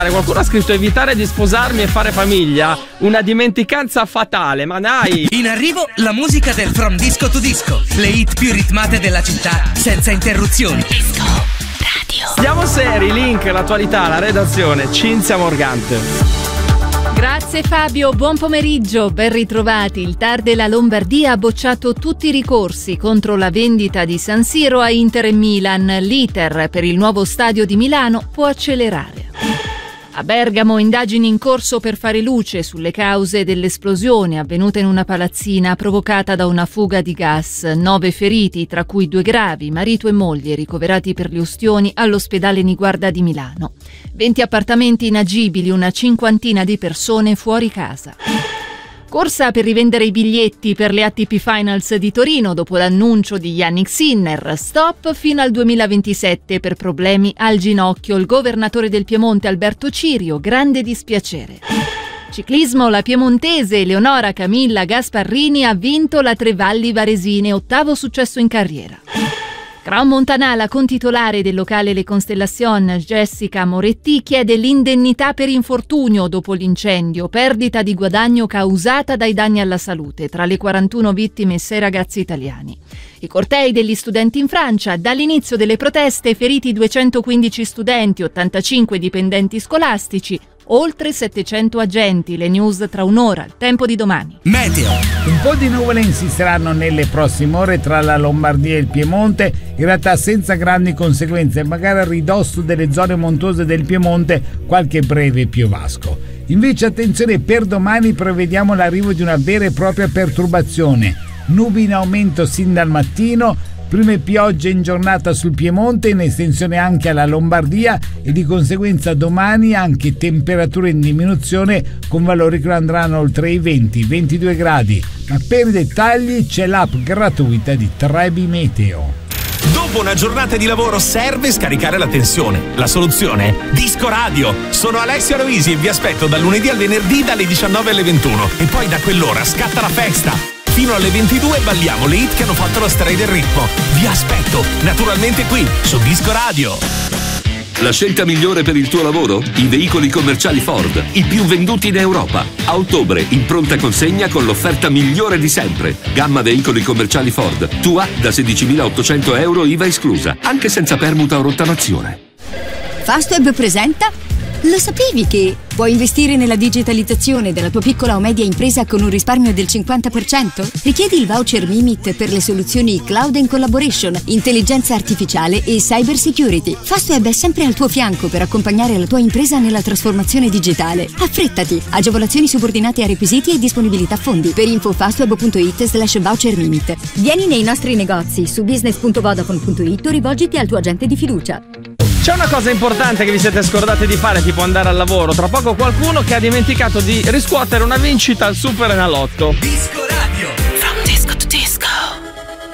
Qualcuno ha scritto: evitare di sposarmi e fare famiglia, una dimenticanza fatale, ma dai! In arrivo la musica del From Disco to Disco, le hit più ritmate della città, senza interruzioni. Disco Radio. Siamo seri, link, l'attualità, la redazione, Cinzia Morgante. Grazie Fabio, buon pomeriggio, ben ritrovati. Il TAR della Lombardia ha bocciato tutti i ricorsi contro la vendita di San Siro a Inter e Milan. L'iter per il nuovo stadio di Milano può accelerare. A Bergamo indagini in corso per fare luce sulle cause dell'esplosione avvenuta in una palazzina provocata da una fuga di gas. 9 feriti, tra cui 2 gravi, marito e moglie, ricoverati per le ustioni all'ospedale Niguarda di Milano. 20 appartamenti inagibili, una cinquantina di persone fuori casa. Corsa per rivendere i biglietti per le ATP Finals di Torino dopo l'annuncio di Yannick Sinner. Stop fino al 2027 per problemi al ginocchio. Il governatore del Piemonte Alberto Cirio, grande dispiacere. Ciclismo, la piemontese Eleonora Camilla Gasparrini ha vinto la Tre Valli Varesine, 8° successo in carriera. Crown Montana, la contitolare del locale Le Constellation, Jessica Moretti, chiede l'indennità per infortunio dopo l'incendio, perdita di guadagno causata dai danni alla salute. Tra le 41 vittime 6 ragazzi italiani. I cortei degli studenti in Francia, dall'inizio delle proteste feriti 215 studenti, 85 dipendenti scolastici, oltre 700 agenti. Le news tra un'ora, il tempo di domani. Meteo. Un po' di nuvole insisteranno nelle prossime ore tra la Lombardia e il Piemonte, in realtà senza grandi conseguenze, magari a ridosso delle zone montuose del Piemonte qualche breve piovasco. Invece attenzione, per domani prevediamo l'arrivo di una vera e propria perturbazione. Nubi in aumento sin dal mattino, prime piogge in giornata sul Piemonte, in estensione anche alla Lombardia, e di conseguenza domani anche temperature in diminuzione con valori che andranno oltre i 20-22 gradi. Ma per i dettagli c'è l'app gratuita di Trebi Meteo. Dopo una giornata di lavoro serve scaricare la tensione. La soluzione? Disco Radio. Sono Alessio Aloisi e vi aspetto dal lunedì al venerdì dalle 19 alle 21. E poi da quell'ora scatta la festa. Fino alle 22 balliamo le hit che hanno fatto la storia del ritmo. Vi aspetto, naturalmente qui, su Disco Radio. La scelta migliore per il tuo lavoro? I veicoli commerciali Ford, i più venduti in Europa. A ottobre, in pronta consegna con l'offerta migliore di sempre. Gamma veicoli commerciali Ford, tua da 16.800 euro IVA esclusa, anche senza permuta o rottamazione. Fastweb presenta... Lo sapevi che puoi investire nella digitalizzazione della tua piccola o media impresa con un risparmio del 50%? Richiedi il voucher Mimit per le soluzioni Cloud and Collaboration, intelligenza artificiale e cyber security. Fastweb è sempre al tuo fianco per accompagnare la tua impresa nella trasformazione digitale. Affrettati! Agevolazioni subordinate a requisiti e disponibilità fondi. Per info fastweb.it/voucher Mimit. Vieni nei nostri negozi su business.vodafone.it o rivolgiti al tuo agente di fiducia. C'è una cosa importante che vi siete scordati di fare, tipo andare al lavoro. Tra poco qualcuno che ha dimenticato di riscuotere una vincita al Super Enalotto. Disco Radio.